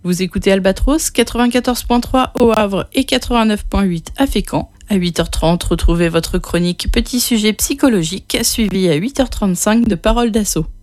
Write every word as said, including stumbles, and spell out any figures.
Vous écoutez Albatros, quatre-vingt-quatorze virgule trois au Havre et quatre-vingt-neuf virgule huit à Fécamp. À huit heures trente, retrouvez votre chronique Petit sujet psychologique, suivi à huit heures trente-cinq de Parole d'assaut.